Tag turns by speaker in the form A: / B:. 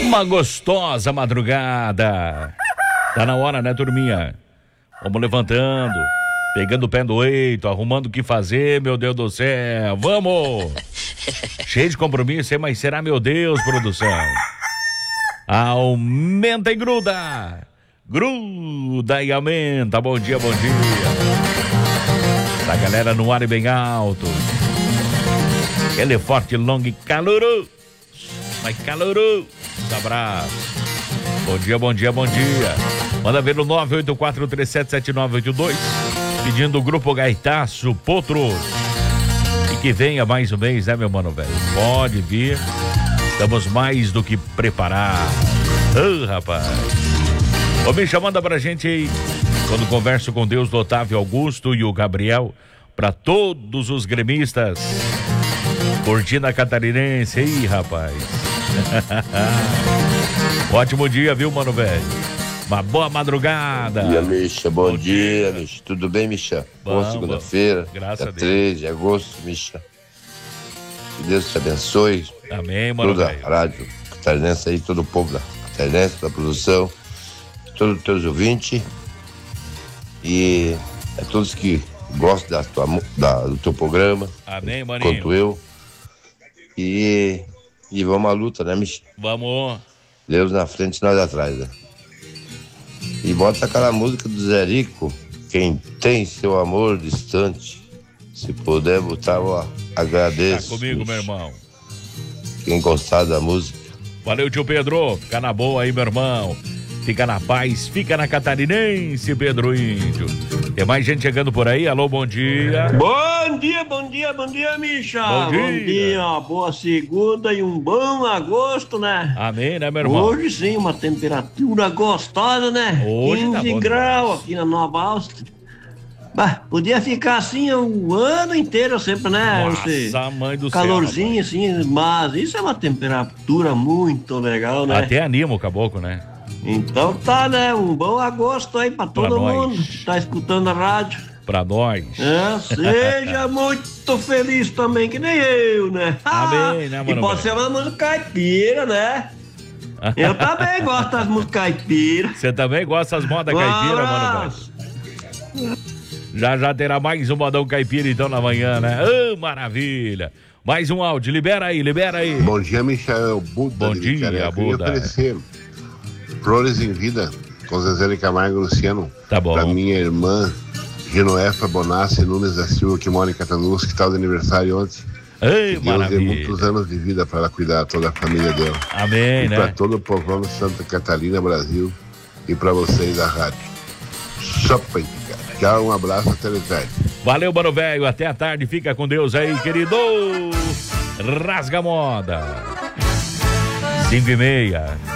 A: Uma gostosa madrugada. Tá na hora, né, turminha? Vamos levantando, pegando o pé do eito, arrumando o que fazer, meu Deus do céu. Vamos! Cheio de compromisso, hein? Mas será, meu Deus, produção? Aumenta e gruda! Gruda e aumenta. Bom dia, bom dia. A galera no ar e bem alto. Ele é forte, longo e caloroso. Mas caloroso. Abraço. Bom dia, bom dia, bom dia. Manda ver no 984377982, pedindo o grupo Gaitaço Potros. E que venha mais um mês, né, meu mano, velho? Pode vir. Estamos mais do que preparados. Rapaz. Ô, Misha, manda pra gente aí, quando converso com Deus do Otávio Augusto e o Gabriel, pra todos os gremistas. Curtindo a Catarinense aí, rapaz. Ótimo dia, viu, mano, velho? Uma boa madrugada.
B: Bom dia, Misha. Bom dia, Misha. Tudo bem, Misha? Boa segunda-feira.
A: Graças a Deus.
B: 3 de agosto, Misha. Que Deus te abençoe.
A: Amém, mano.
B: Toda a rádio catarinense aí, todo o povo da catarinense, da produção, todos os teus ouvintes. E a todos que gostam do teu programa.
A: Amém, maninho.
B: Quanto eu. E vamos à luta, né, Misha?
A: Vamos.
B: Deus na frente, nós atrás, né? E bota aquela música do Zé Rico, quem tem seu amor distante, se puder botar, ó, agradeço.
A: Tá comigo,
B: Misha.
A: meu irmão.
B: Quem gostar da música.
A: Valeu, tio Pedro. Fica na boa aí, meu irmão. Fica na paz, fica na Catarinense, Pedro Índio. Tem mais gente chegando por aí? Alô, bom dia.
C: Bom dia, bom dia, bom dia, Misha.
A: Bom dia.
C: Bom dia, boa segunda e um bom agosto, né?
A: Amém, né, meu irmão?
C: Hoje sim, uma temperatura gostosa, né?
A: Hoje
C: 15
A: tá bom
C: graus
A: demais.
C: aqui na Nova Áustria. Bah, podia ficar assim o ano inteiro sempre, né?
A: Nossa, mãe do
C: calorzinho
A: céu,
C: assim, mas isso é uma temperatura muito legal, né?
A: Até anima o caboclo, né?
C: Então tá, né? Um bom agosto aí pra todo
A: nós.
C: mundo que tá escutando a rádio.
A: Pra nós.
C: É, seja muito feliz também, que nem eu, né?
A: Amém, né,
C: E
A: mano,
C: pode ser
A: velho?
C: uma música caipira, né? Eu também gosto das músicas caipiras.
A: Você também gosta das modas caipira, mano, velho? Já terá mais um modão caipira então na manhã, né? Ah, maravilha. Mais um áudio, libera aí.
D: Bom dia, Michael Buda.
A: Bom
D: de
A: dia,
D: Jacareí. Eu queria
A: Buda.
D: oferecer flores em vida com Zezé de Camargo e Luciano.
A: Tá bom.
D: Pra minha irmã Genoefa Bonassi Nunes da Silva, que mora em Catanduva, que tá de aniversário ontem.
A: Ei,
D: Que Deus dê
A: maravilha.
D: muitos anos de vida para ela cuidar, toda a família dela.
A: Amém,
D: E para
A: né?
D: todo o povão de Santa Catarina, Brasil, e para vocês da rádio. Só pra indicar. Tchau, um abraço, até tarde.
A: Valeu, mano velho. Até a tarde. Fica com Deus aí, querido. Rasga a moda. 5:30.